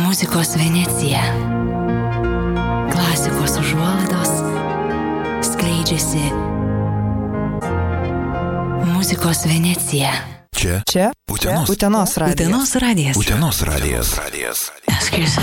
Muzikos Venecija. Klasikos užuolaidos skleidžiasi Muzikos Venecija. Čia Utenos radijas. Utenos radijas.